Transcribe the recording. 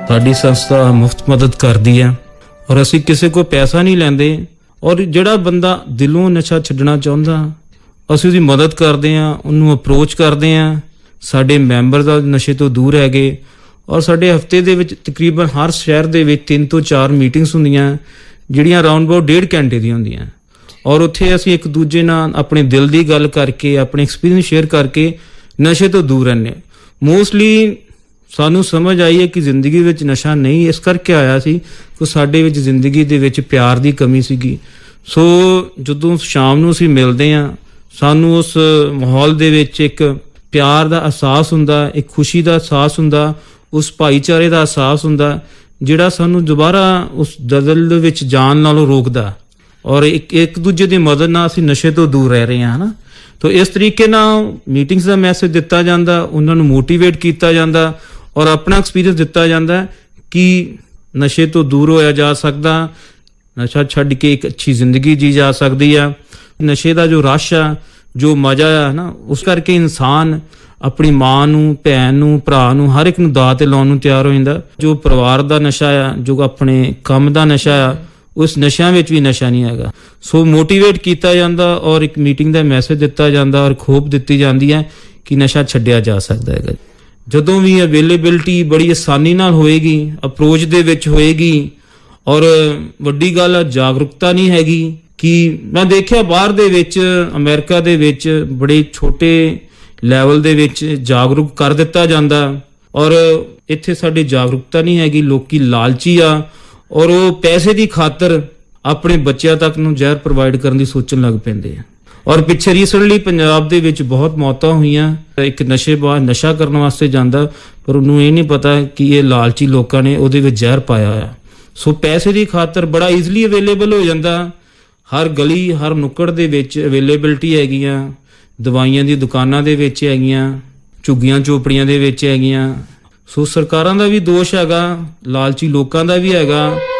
ਸਾਡੀ ਸੰਸਥਾ ਮੁਫਤ ਮਦਦ ਕਰਦੀ ਹੈ ਔਰ ਅਸੀਂ ਕਿਸੇ ਕੋਲ ਪੈਸਾ ਨਹੀਂ ਲੈਂਦੇ ਔਰ ਜਿਹੜਾ ਬੰਦਾ ਦਿਲੋਂ ਨਸ਼ਾ ਛੱਡਣਾ ਚਾਹੁੰਦਾ ਅਸੀਂ ਉਹਦੀ ਮਦਦ ਕਰਦੇ ਹਾਂ, ਉਹਨੂੰ ਅਪਰੋਚ ਕਰਦੇ ਹਾਂ। ਸਾਡੇ ਮੈਂਬਰ ਦਾ ਨਸ਼ੇ ਤੋਂ ਦੂਰ ਹੈਗੇ ਔਰ ਸਾਡੇ ਹਫਤੇ ਦੇ ਵਿੱਚ ਤਕਰੀਬਨ ਹਰ ਸ਼ਹਿਰ ਦੇ ਵਿੱਚ 3 ਤੋਂ 4 ਮੀਟਿੰਗਸ ਹੁੰਦੀਆਂ ਜਿਹੜੀਆਂ ਅਰਾਊਂਡ ਅਬਾਊਟ 1.5 ਘੰਟੇ ਦੀਆਂ ਹੁੰਦੀਆਂ ਔਰ ਉੱਥੇ ਅਸੀਂ ਇੱਕ ਦੂਜੇ ਨਾਲ ਆਪਣੇ ਦਿਲ ਦੀ ਗੱਲ ਕਰਕੇ ਆਪਣੇ ਐਕਸਪੀਰੀਅੰਸ ਸ਼ੇਅਰ ਕਰਕੇ ਨਸ਼ੇ ਤੋਂ ਦੂਰ ਰਹਿੰਦੇ। ਮੋਸਟਲੀ ਸਾਨੂੰ ਸਮਝ ਆਈ ਹੈ ਕਿ ਜ਼ਿੰਦਗੀ ਵਿੱਚ ਨਸ਼ਾ ਨਹੀਂ ਇਸ ਕਰਕੇ ਆਇਆ ਸੀ ਕਿ ਸਾਡੇ ਵਿੱਚ ਜ਼ਿੰਦਗੀ ਦੇ ਵਿੱਚ ਪਿਆਰ ਦੀ ਕਮੀ ਸੀਗੀ। ਸੋ ਜਦੋਂ ਸ਼ਾਮ ਨੂੰ ਅਸੀਂ ਮਿਲਦੇ ਹਾਂ ਸਾਨੂੰ ਉਸ ਮਾਹੌਲ ਦੇ ਵਿੱਚ ਇੱਕ ਪਿਆਰ ਦਾ ਅਹਿਸਾਸ ਹੁੰਦਾ, ਇੱਕ ਖੁਸ਼ੀ ਦਾ ਅਹਿਸਾਸ ਹੁੰਦਾ, ਉਸ ਭਾਈਚਾਰੇ ਦਾ ਅਹਿਸਾਸ ਹੁੰਦਾ ਜਿਹੜਾ ਸਾਨੂੰ ਦੁਬਾਰਾ ਉਸ ਦਲਦਲ ਦੇ ਵਿੱਚ ਜਾਣ ਨਾਲੋਂ ਰੋਕਦਾ ਔਰ ਇੱਕ ਦੂਜੇ ਦੀ ਮਦਦ ਨਾਲ ਅਸੀਂ ਨਸ਼ੇ ਤੋਂ ਦੂਰ ਰਹਿ ਰਹੇ ਹਾਂ ਹੈ ਨਾ। ਤੋ ਇਸ ਤਰੀਕੇ ਨਾਲ ਮੀਟਿੰਗਸ ਦਾ ਮੈਸੇਜ ਦਿੱਤਾ ਜਾਂਦਾ, ਉਹਨਾਂ ਨੂੰ ਮੋਟੀਵੇਟ ਕੀਤਾ ਜਾਂਦਾ ਔਰ ਆਪਣਾ ਐਕਸਪੀਰੀਅੰਸ ਦਿੱਤਾ ਜਾਂਦਾ ਕਿ ਨਸ਼ੇ ਤੋਂ ਦੂਰ ਹੋਇਆ ਜਾ ਸਕਦਾ, ਨਸ਼ਾ ਛੱਡ ਕੇ ਇੱਕ ਅੱਛੀ ਜ਼ਿੰਦਗੀ ਜੀ ਜਾ ਸਕਦੀ ਆ। ਨਸ਼ੇ ਦਾ ਜੋ ਰਸ਼ ਆ, ਜੋ ਮਜ਼ਾ ਆ ਨਾ, ਉਸ ਕਰਕੇ ਇਨਸਾਨ ਆਪਣੀ ਮਾਂ ਨੂੰ, ਭੈਣ ਨੂੰ, ਭਰਾ ਨੂੰ, ਹਰ ਇੱਕ ਨੂੰ ਦਾਅ ਤੇ ਲਾਉਣ ਨੂੰ ਤਿਆਰ ਹੋ ਜਾਂਦਾ। ਜੋ ਪਰਿਵਾਰ ਦਾ ਨਸ਼ਾ ਆ, ਜੋ ਆਪਣੇ ਕੰਮ ਦਾ ਨਸ਼ਾ ਆ, ਉਸ ਨਸ਼ਿਆਂ ਵਿੱਚ ਵੀ ਨਸ਼ਾ ਨਹੀਂ ਹੈਗਾ। ਸੋ ਮੋਟੀਵੇਟ ਕੀਤਾ ਜਾਂਦਾ ਔਰ ਇੱਕ ਮੀਟਿੰਗ ਦਾ ਮੈਸੇਜ ਦਿੱਤਾ ਜਾਂਦਾ ਔਰ ਖੋਪ ਦਿੱਤੀ ਜਾਂਦੀ ਹੈ ਕਿ ਨਸ਼ਾ ਛੱਡਿਆ ਜਾ ਸਕਦਾ ਹੈਗਾ। ਜਦੋਂ ਵੀ ਅਵੇਲੇਬਿਲਿਟੀ ਬੜੀ ਆਸਾਨੀ ਨਾਲ ਹੋਏਗੀ, ਅਪਰੋਚ ਦੇ ਵਿੱਚ ਹੋਏਗੀ ਔਰ ਵੱਡੀ ਗੱਲ ਜਾਗਰੂਕਤਾ ਨਹੀਂ ਹੈਗੀ ਕਿ ਮੈਂ ਦੇਖਿਆ ਬਾਹਰ ਦੇ ਵਿੱਚ, ਅਮਰੀਕਾ ਦੇ ਵਿੱਚ ਬੜੇ ਛੋਟੇ ਲੈਵਲ ਦੇ ਵਿੱਚ ਜਾਗਰੂਕ ਕਰ ਦਿੱਤਾ ਜਾਂਦਾ ਔਰ ਇੱਥੇ ਸਾਡੀ ਜਾਗਰੂਕਤਾ ਨਹੀਂ ਹੈਗੀ। ਲੋਕੀ ਲਾਲਚੀ ਆ ਔਰ ਉਹ ਪੈਸੇ ਦੀ ਖਾਤਰ ਆਪਣੇ ਬੱਚਿਆਂ ਤੱਕ ਨੂੰ ਜ਼ਹਿਰ ਪ੍ਰੋਵਾਈਡ ਕਰਨ ਦੀ ਸੋਚਣ ਲੱਗ ਪੈਂਦੇ ਆ। ਔਰ ਪਿੱਛੇ ਰੀਸੈਂਟਲੀ ਪੰਜਾਬ ਦੇ ਵਿੱਚ ਬਹੁਤ ਮੌਤਾਂ ਹੋਈਆਂ। ਇੱਕ ਨਸ਼ੇਬਾਜ਼ ਨਸ਼ਾ ਕਰਨ ਵਾਸਤੇ ਜਾਂਦਾ ਪਰ ਉਹਨੂੰ ਇਹ ਨਹੀਂ ਪਤਾ ਕਿ ਇਹ ਲਾਲਚੀ ਲੋਕਾਂ ਨੇ ਉਹਦੇ ਵਿੱਚ ਜ਼ਹਿਰ ਪਾਇਆ ਹੋਇਆ। ਸੋ ਪੈਸੇ ਦੀ ਖਾਤਰ ਬੜਾ ਈਜ਼ੀਲੀ ਅਵੇਲੇਬਲ ਹੋ ਜਾਂਦਾ। ਹਰ ਗਲੀ, ਹਰ ਨੁੱਕੜ ਦੇ ਵਿੱਚ ਅਵੇਲੇਬਿਲਿਟੀ ਹੈਗੀਆਂ, ਦਵਾਈਆਂ ਦੀ ਦੁਕਾਨਾਂ ਦੇ ਵਿੱਚ ਹੈਗੀਆਂ, ਝੁੱਗੀਆਂ ਝੋਪੜੀਆਂ ਦੇ ਵਿੱਚ ਹੈਗੀਆਂ। ਸੋ ਸਰਕਾਰਾਂ ਦਾ ਵੀ ਦੋਸ਼ ਹੈਗਾ, ਲਾਲਚੀ ਲੋਕਾਂ ਦਾ ਵੀ ਹੈਗਾ